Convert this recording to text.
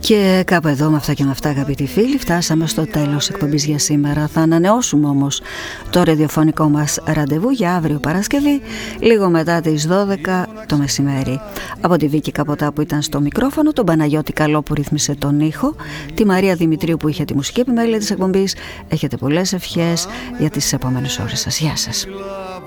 Και κάπου εδώ με αυτά και με αυτά, αγαπητοί φίλοι, φτάσαμε στο τέλος εκπομπής για σήμερα. Θα ανανεώσουμε όμως το ραδιοφωνικό μας ραντεβού για αύριο Παρασκευή, λίγο μετά τις 12 το μεσημέρι. Από τη Βίκη Καποτά που ήταν στο μικρόφωνο, τον Παναγιώτη Καλό που ρύθμισε τον ήχο, τη Μαρία Δημητρίου που είχε τη μουσική επιμέλεια της εκπομπής. Έχετε πολλές ευχές για τις επόμενες ώρες σας. Γεια σας.